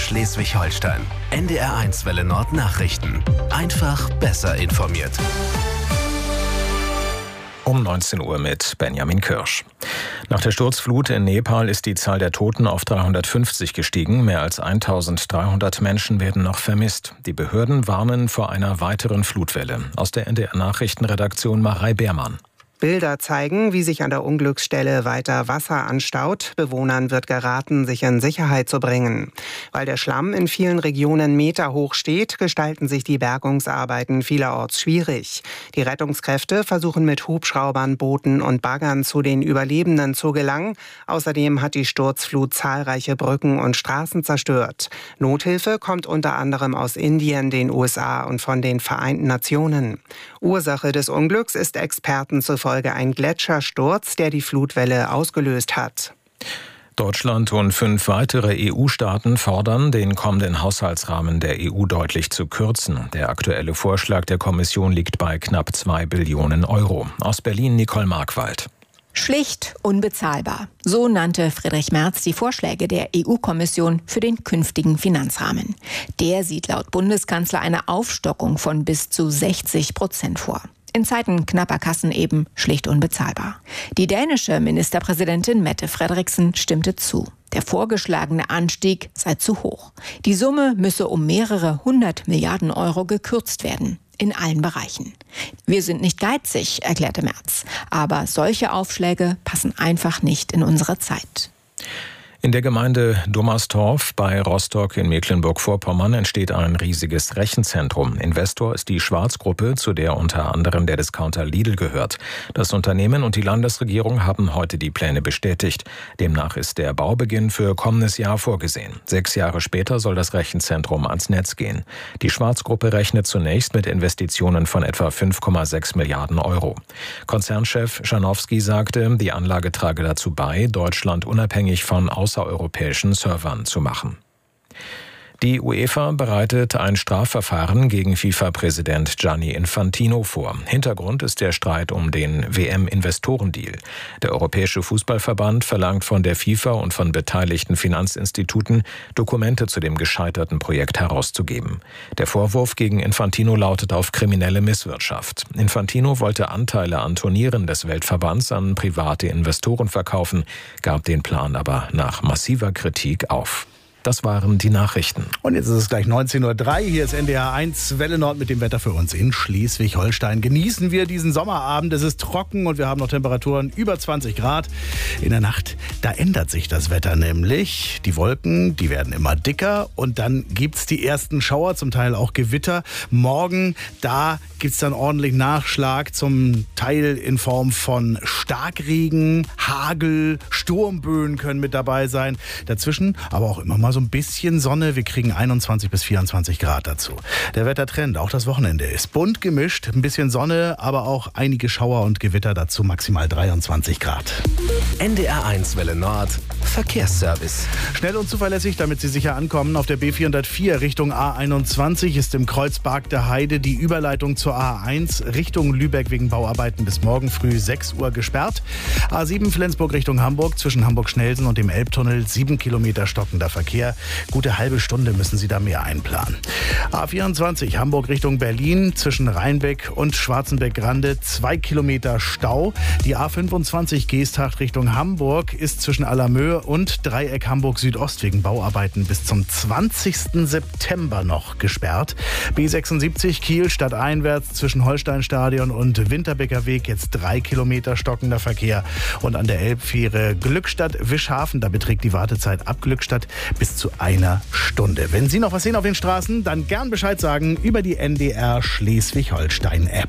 Schleswig-Holstein. NDR1 Welle Nord Nachrichten. Einfach besser informiert. Um 19 Uhr mit Benjamin Kirsch. Nach der Sturzflut in Nepal ist die Zahl der Toten auf 350 gestiegen. Mehr als 1300 Menschen werden noch vermisst. Die Behörden warnen vor einer weiteren Flutwelle. Aus der NDR-Nachrichtenredaktion Marei Beermann. Bilder zeigen, wie sich an der Unglücksstelle weiter Wasser anstaut. Bewohnern wird geraten, sich in Sicherheit zu bringen. Weil der Schlamm in vielen Regionen meterhoch steht, gestalten sich die Bergungsarbeiten vielerorts schwierig. Die Rettungskräfte versuchen mit Hubschraubern, Booten und Baggern zu den Überlebenden zu gelangen. Außerdem hat die Sturzflut zahlreiche Brücken und Straßen zerstört. Nothilfe kommt unter anderem aus Indien, den USA und von den Vereinten Nationen. Ursache des Unglücks ist Experten zufolge ein Gletschersturz, der die Flutwelle ausgelöst hat. Deutschland und 5 weitere EU-Staaten fordern, den kommenden Haushaltsrahmen der EU deutlich zu kürzen. Der aktuelle Vorschlag der Kommission liegt bei knapp 2 Billionen Euro. Aus Berlin Nicole Markwald. Schlicht unbezahlbar. So nannte Friedrich Merz die Vorschläge der EU-Kommission für den künftigen Finanzrahmen. Der sieht laut Bundeskanzler eine Aufstockung von bis zu 60% vor. In Zeiten knapper Kassen eben schlicht unbezahlbar. Die dänische Ministerpräsidentin Mette Frederiksen stimmte zu. Der vorgeschlagene Anstieg sei zu hoch. Die Summe müsse um mehrere 100 Milliarden Euro gekürzt werden. In allen Bereichen. Wir sind nicht geizig, erklärte Merz. Aber solche Aufschläge passen einfach nicht in unsere Zeit. In der Gemeinde Dommerstorf bei Rostock in Mecklenburg-Vorpommern entsteht ein riesiges Rechenzentrum. Investor ist die Schwarz-Gruppe, zu der unter anderem der Discounter Lidl gehört. Das Unternehmen und die Landesregierung haben heute die Pläne bestätigt. Demnach ist der Baubeginn für kommendes Jahr vorgesehen. 6 Jahre später soll das Rechenzentrum ans Netz gehen. Die Schwarz-Gruppe rechnet zunächst mit Investitionen von etwa 5,6 Milliarden Euro. Konzernchef Schanowski sagte, die Anlage trage dazu bei, Deutschland unabhängig von außereuropäischen Servern zu machen. Die UEFA bereitet ein Strafverfahren gegen FIFA-Präsident Gianni Infantino vor. Hintergrund ist der Streit um den WM-Investorendeal. Der Europäische Fußballverband verlangt von der FIFA und von beteiligten Finanzinstituten, Dokumente zu dem gescheiterten Projekt herauszugeben. Der Vorwurf gegen Infantino lautet auf kriminelle Misswirtschaft. Infantino wollte Anteile an Turnieren des Weltverbands an private Investoren verkaufen, gab den Plan aber nach massiver Kritik auf. Das waren die Nachrichten. Und jetzt ist es gleich 19:03 Uhr. Hier ist NDR1 Welle Nord mit dem Wetter für uns in Schleswig-Holstein. Genießen wir diesen Sommerabend. Es ist trocken und wir haben noch Temperaturen über 20 Grad. In der Nacht, da ändert sich das Wetter nämlich. Die Wolken, die werden immer dicker und dann gibt's die ersten Schauer, zum Teil auch Gewitter. Morgen, da gibt's dann ordentlich Nachschlag, zum Teil in Form von Starkregen, Hagel, Sturmböen können mit dabei sein. Dazwischen aber auch immer mal so ein bisschen Sonne. Wir kriegen 21 bis 24 Grad dazu. Der Wettertrend, auch das Wochenende, ist bunt gemischt. Ein bisschen Sonne, aber auch einige Schauer und Gewitter dazu, maximal 23 Grad. NDR1 Welle Nord Verkehrsservice. Schnell und zuverlässig, damit Sie sicher ankommen. Auf der B404 Richtung A21 ist im Kreuzberg der Heide die Überleitung zur A1 Richtung Lübeck wegen Bauarbeiten bis morgen früh 6 Uhr gesperrt. A7 Flensburg Richtung Hamburg zwischen Hamburg-Schnelsen und dem Elbtunnel 7 Kilometer stockender Verkehr. Gute halbe Stunde müssen Sie da mehr einplanen. A24 Hamburg Richtung Berlin zwischen Rheinbeck und Schwarzenbeck-Grande 2 Kilometer Stau. Die A25 Geesthacht Richtung Hamburg ist zwischen Allermöhe und Dreieck Hamburg Südost wegen Bauarbeiten bis zum 20. September noch gesperrt. B76 Kiel stadteinwärts zwischen Holsteinstadion und Winterbecker Weg jetzt 3 Kilometer stockender Verkehr. Und an der Elbfähre Glückstadt-Wischhafen, da beträgt die Wartezeit ab Glückstadt bis zu 1 Stunde. Wenn Sie noch was sehen auf den Straßen, dann gern Bescheid sagen über die NDR Schleswig-Holstein-App.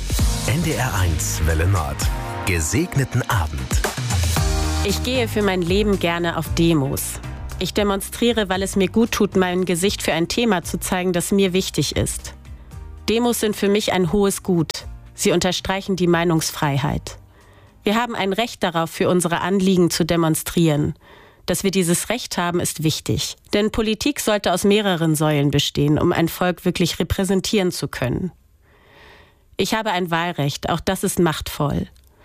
NDR1 Welle Nord. Gesegneten Abend. Ich gehe für mein Leben gerne auf Demos. Ich demonstriere, weil es mir gut tut, mein Gesicht für ein Thema zu zeigen, das mir wichtig ist. Demos sind für mich ein hohes Gut. Sie unterstreichen die Meinungsfreiheit. Wir haben ein Recht darauf, für unsere Anliegen zu demonstrieren. Dass wir dieses Recht haben, ist wichtig. Denn Politik sollte aus mehreren Säulen bestehen, um ein Volk wirklich repräsentieren zu können. Ich habe ein Wahlrecht, auch das ist machtvoll.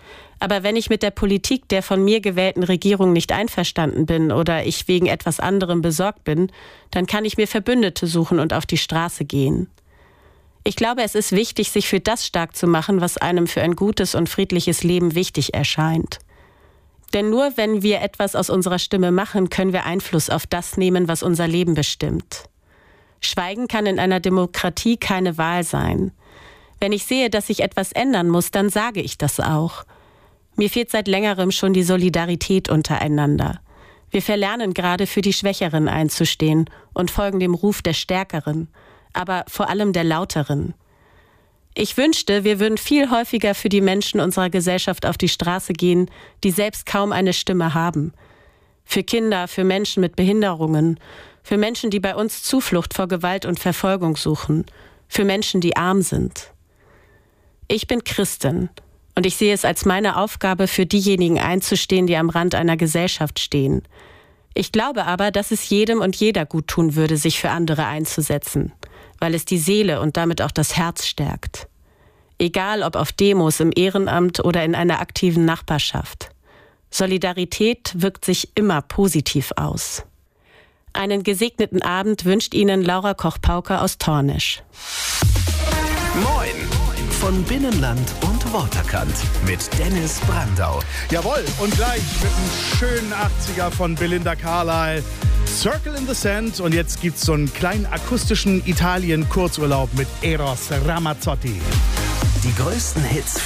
Aber wenn ich mit der Politik der von mir gewählten Regierung nicht einverstanden bin oder ich wegen etwas anderem besorgt bin, dann kann ich mir Verbündete suchen und auf die Straße gehen. Ich glaube, es ist wichtig, sich für das stark zu machen, was einem für ein gutes und friedliches Leben wichtig erscheint. Denn nur wenn wir etwas aus unserer Stimme machen, können wir Einfluss auf das nehmen, was unser Leben bestimmt. Schweigen kann in einer Demokratie keine Wahl sein. Wenn ich sehe, dass sich etwas ändern muss, dann sage ich das auch. Mir fehlt seit längerem schon die Solidarität untereinander. Wir verlernen gerade, für die Schwächeren einzustehen und folgen dem Ruf der Stärkeren, aber vor allem der Lauteren. Ich wünschte, wir würden viel häufiger für die Menschen unserer Gesellschaft auf die Straße gehen, die selbst kaum eine Stimme haben. Für Kinder, für Menschen mit Behinderungen, für Menschen, die bei uns Zuflucht vor Gewalt und Verfolgung suchen, für Menschen, die arm sind. Ich bin Christin. Und ich sehe es als meine Aufgabe, für diejenigen einzustehen, die am Rand einer Gesellschaft stehen. Ich glaube aber, dass es jedem und jeder gut tun würde, sich für andere einzusetzen, weil es die Seele und damit auch das Herz stärkt. Egal ob auf Demos, im Ehrenamt oder in einer aktiven Nachbarschaft. Solidarität wirkt sich immer positiv aus. Einen gesegneten Abend wünscht Ihnen Laura Koch-Pauke aus Tornisch. Moin! Von Binnenland und Waterkant mit Dennis Brandau. Jawohl, und gleich mit einem schönen 80er von Belinda Carlisle. Circle in the Sand. Und jetzt gibt's so einen kleinen akustischen Italien-Kurzurlaub mit Eros Ramazzotti. Die größten Hits